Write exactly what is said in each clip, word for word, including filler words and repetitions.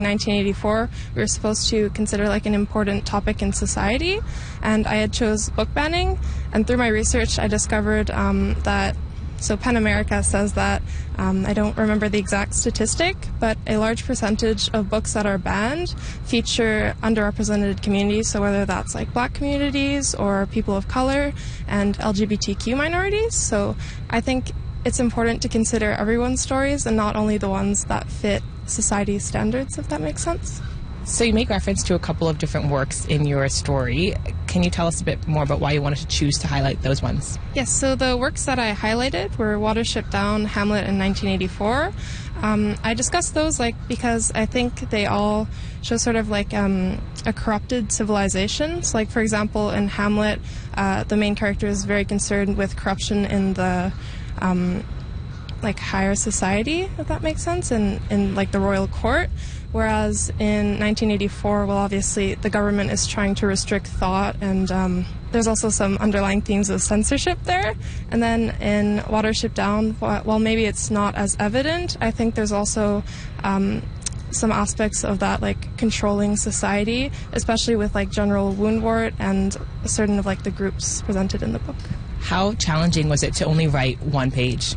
nineteen eighty-four, we were supposed to consider like an important topic in society, and I had chose book banning, and through my research I discovered um, that, so PEN America says that, um, I don't remember the exact statistic, but a large percentage of books that are banned feature underrepresented communities, so whether that's like black communities or people of color and L G B T Q minorities. So I think it's important to consider everyone's stories and not only the ones that fit society's standards, if that makes sense. So you make reference to a couple of different works in your story. Can you tell us a bit more about why you wanted to choose to highlight those ones? Yes, so the works that I highlighted were Watership Down, Hamlet, and nineteen eighty-four. Um, I discussed those like because I think they all show sort of like um, a corrupted civilization. So like, for example, in Hamlet, uh, the main character is very concerned with corruption in the um, like higher society, if that makes sense, in, in like the royal court. Whereas in nineteen eighty-four, well, obviously the government is trying to restrict thought, and um, there's also some underlying themes of censorship there. And then in Watership Down, while maybe it's not as evident, I think there's also um, some aspects of that like controlling society, especially with like General Woundwort and certain of like the groups presented in the book. How challenging was it to only write one page?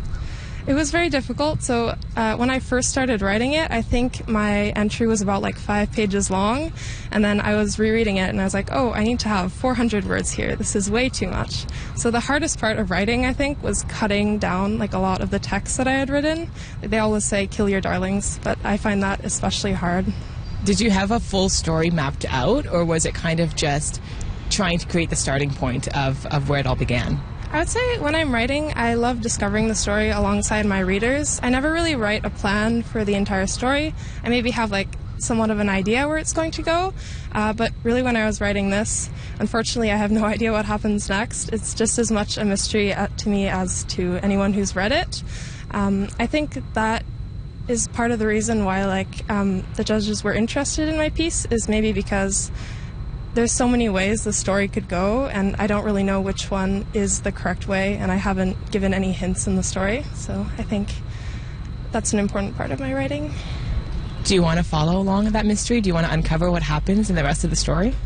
It was very difficult. So uh, when I first started writing it, I think my entry was about like five pages long. And then I was rereading it and I was like, oh, I need to have four hundred words here. This is way too much. So the hardest part of writing, I think, was cutting down like a lot of the text that I had written. They always say, kill your darlings, but I find that especially hard. Did you have a full story mapped out, or was it kind of just trying to create the starting point of, of where it all began? I would say when I'm writing, I love discovering the story alongside my readers. I never really write a plan for the entire story. I maybe have like somewhat of an idea where it's going to go, uh, but really when I was writing this, unfortunately I have no idea what happens next. It's just as much a mystery to me as to anyone who's read it. Um, I think that is part of the reason why like um, the judges were interested in my piece, is maybe because there's so many ways the story could go, and I don't really know which one is the correct way, and I haven't given any hints in the story. So I think that's an important part of my writing. Do you want to follow along that mystery? Do you want to uncover what happens in the rest of the story?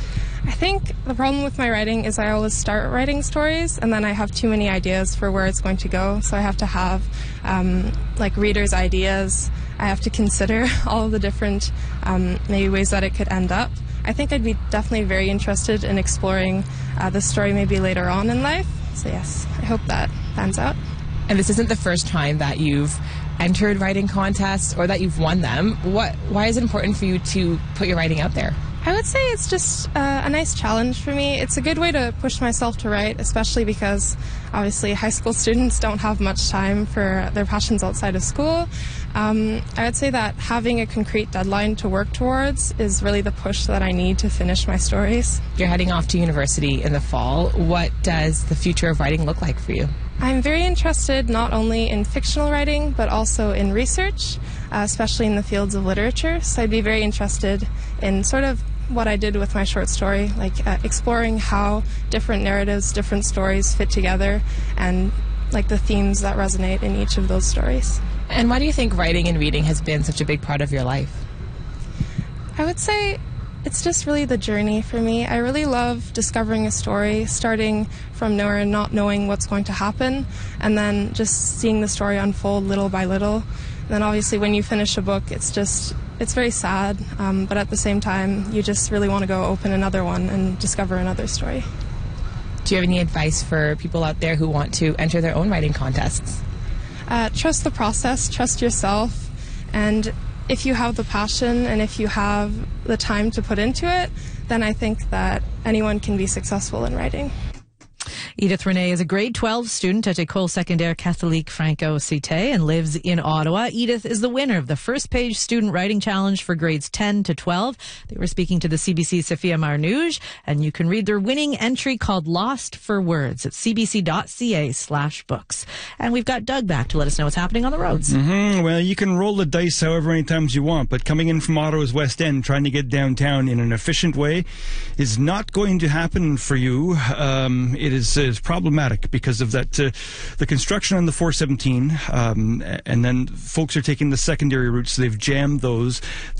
I think the problem with my writing is I always start writing stories and then I have too many ideas for where it's going to go. So I have to have um, like readers' ideas. I have to consider all of the different um, maybe ways that it could end up. I think I'd be definitely very interested in exploring uh, the story maybe later on in life. So yes, I hope that pans out. And this isn't the first time that you've entered writing contests or that you've won them. What? Why is it important for you to put your writing out there? I would say it's just uh, a nice challenge for me. It's a good way to push myself to write, especially because obviously high school students don't have much time for their passions outside of school. Um, I would say that having a concrete deadline to work towards is really the push that I need to finish my stories. You're heading off to university in the fall. What does the future of writing look like for you? I'm very interested not only in fictional writing, but also in research, uh, especially in the fields of literature. So I'd be very interested in sort of what I did with my short story, like uh, exploring how different narratives, different stories fit together, and like the themes that resonate in each of those stories. And why do you think writing and reading has been such a big part of your life? I would say it's just really the journey for me. I really love discovering a story, starting from nowhere and not knowing what's going to happen, and then just seeing the story unfold little by little. And then obviously when you finish a book, it's just, it's very sad, um, but at the same time, you just really want to go open another one and discover another story. Do you have any advice for people out there who want to enter their own writing contests? Uh, trust the process, trust yourself, and if you have the passion and if you have the time to put into it, then I think that anyone can be successful in writing. Edith Renee is a grade twelve student at École Secondaire Catholique Franco-Cité and lives in Ottawa. Edith is the winner of the First Page Student Writing Challenge for grades ten to twelve. They were speaking to the C B C Sophia Marnouge, and you can read their winning entry called Lost for Words at cbc.ca slash books. And we've got Doug back to let us know what's happening on the roads. Mm-hmm. Well, you can roll the dice however many times you want, but coming in from Ottawa's West End, trying to get downtown in an efficient way is not going to happen for you. Um, it is is problematic because of that, uh, the construction on the four seventeen, um, and then folks are taking the secondary routes, so they've jammed those.